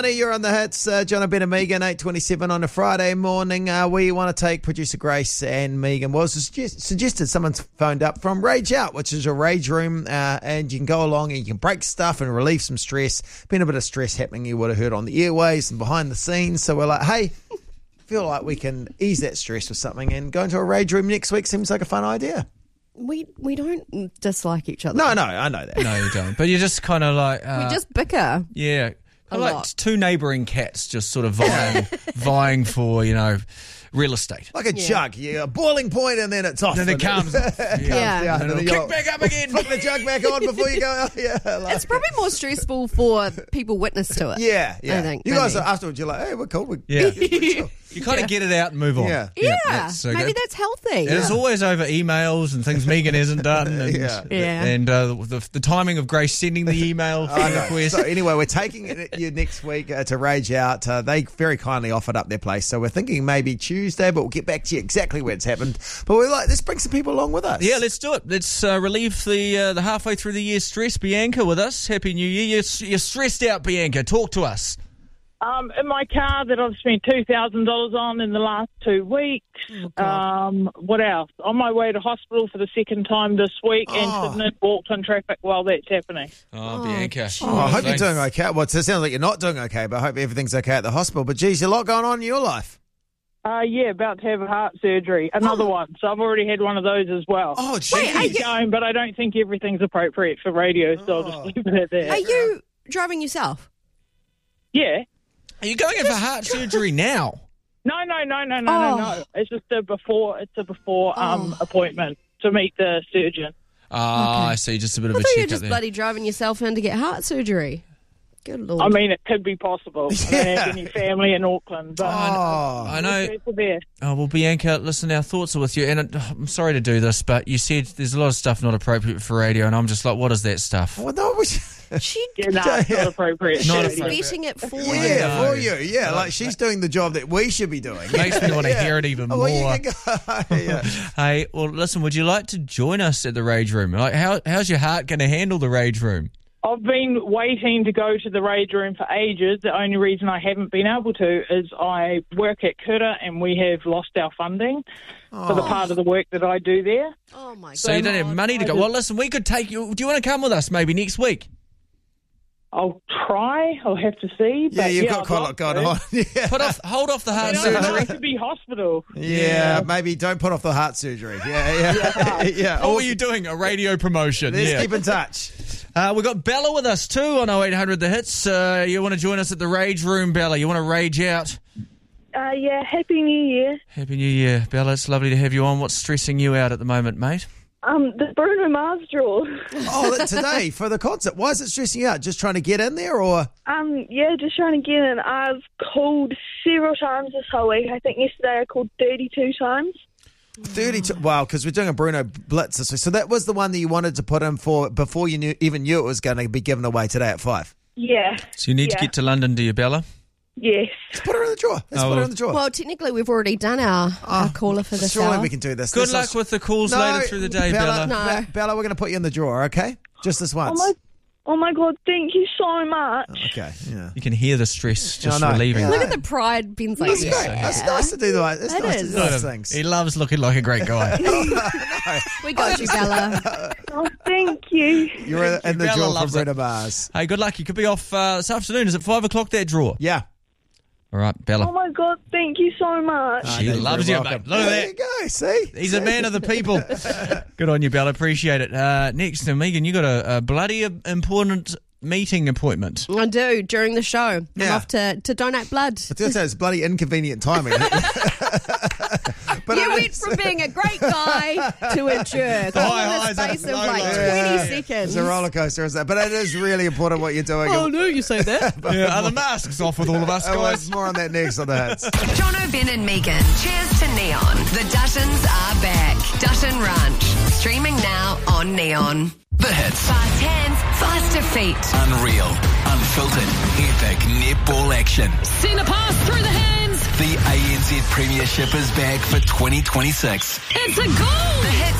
You're on the hits, John, Ben and Megan, 8:27 on a Friday morning. We want to take producer Grace and Megan. Well, suggested someone's phoned up from Rage Out, which is a rage room, and you can go along and you can break stuff and relieve some stress. Been a bit of stress happening, you would have heard on the airways and behind the scenes. So we're like, hey, feel like we can ease that stress with something, and going to a rage room next week seems like a fun idea. We don't dislike each other. No, I know that. No, you don't. But you're just kind of like... we just bicker. Yeah. A like lot. two neighbouring cats just sort of vying for, real estate. Like a jug, a boiling point, and then it's off. Then it comes off. Yeah. And then It'll kick back up again. Flick the jug back on before you go. It's probably more stressful for people witness to it. Yeah. I think. You guys, afterwards, you're like, hey, we're cool. You kind of get it out and move on. Yeah. Maybe that's healthy. It's always over emails and things Megan hasn't done. And, and the timing of Grace sending the email request. So anyway, we're taking you next week to Rage Out. They very kindly offered up their place. So we're thinking maybe Tuesday, but we'll get back to you exactly where it's happened. But we're like, let's bring some people along with us. Yeah, let's do it. Let's relieve the halfway through the year stress. Bianca with us. Happy New Year. You're stressed out, Bianca. Talk to us. In my car that I've spent $2,000 on in the last 2 weeks. What else? On my way to hospital for the second time this week and sitting in Auckland traffic while that's happening. Bianca. I hope you're doing okay. Well, it sounds like you're not doing okay, but I hope everything's okay at the hospital. But, geez, a lot going on in your life. About to have a heart surgery. Another one. So I've already had one of those as well. Oh, geez. Keep going, but I don't think everything's appropriate for radio, so I'll just leave it at that. Are you driving yourself? Yeah. Are you going in for heart surgery now? No. It's just a before appointment to meet the surgeon. I see. Just a bit of I a thought you were check-up just there. bloody driving yourself in to get heart surgery. Good Lord. I mean, it could be possible. I don't have any family in Auckland, but I know. There. Oh, well, Bianca, listen, our thoughts are with you. And I'm sorry to do this, but you said there's a lot of stuff not appropriate for radio, and I'm just like, what is that stuff? Well, no, She it's not appropriate. She's Not betting it for you. Yeah, for you. Yeah, like she's doing the job that we should be doing. Makes me want to hear it even more. Well, you can go. Hey, well, listen, would you like to join us at the Rage Room? Like, how's your heart going to handle the Rage Room? I've been waiting to go to the Rage Room for ages. The only reason I haven't been able to is I work at Kura and we have lost our funding for the part of the work that I do there. Oh, my God. So you don't have money to go. Well, listen, we could take you. Do you want to come with us maybe next week? I'll try. I'll have to see. Yeah, But you've got I'd quite a love lot going to. on. Yeah. Hold off the heart I don't surgery. like to be hospital. Yeah, maybe don't put off the heart surgery. Yeah. What were you doing? A radio promotion. Let's keep in touch. We've got Bella with us too on 0800 The Hits. You want to join us at the Rage Room, Bella? You want to rage out? Happy New Year. Happy New Year, Bella. It's lovely to have you on. What's stressing you out at the moment, mate? The Bruno Mars draw. Oh, today for the concert. Why is it stressing you out? Just trying to get in there, or? Just trying to get in. I've called several times this whole week. I think yesterday I called 32 times. 32. Wow, because we're doing a Bruno Blitz this week. So that was the one that you wanted to put in for before you even knew it was going to be given away today at 5. Yeah. So you need to get to London, do you, Bella? Yes. Let's put her in the drawer. Put her in the drawer. Well, technically, we've already done our caller for this surely hour. we can do this. Good luck with the calls later through the day, Bella. No. Bella, we're going to put you in the drawer, okay? Just this once. Oh my God, thank you so much. Okay, yeah. You can hear the stress just I know. relieving. Yeah. Look at the pride Ben's like, It's great. It's nice to do those things. He loves looking like a great guy. We got you, Bella. Oh, thank you. You're in the Bella drawer for loves it. Bruno Mars. Hey, good luck. You could be off this afternoon. Is it 5 o'clock, that draw? Yeah. All right, Bella. Oh my God, thank you so much. She loves you, mate. Look at There you that. go, see? He's a man of the people. Good on you, Bella. Appreciate it. Next, Megan, you got a bloody important meeting appointment. I do, during the show. I'm off to donate blood. I was going to say, it's bloody inconvenient timing. But You went from being a great guy to a jerk all in the space of like 20 seconds. It's a roller coaster, isn't it? But it is really important what you're doing. Oh, no, you say that. Yeah, are the masks off with all of us, guys? More on that next on the Hits. Jono, Ben and Megan. Cheers to Neon. The Duttons are back. Dutton Ranch. Streaming now on Neon. The Hits. Fast hands, faster feet. Unreal, unfiltered, epic netball action. Send a pass through the hands. The ANZ Premiership is back for 2026. It's a goal. The Hits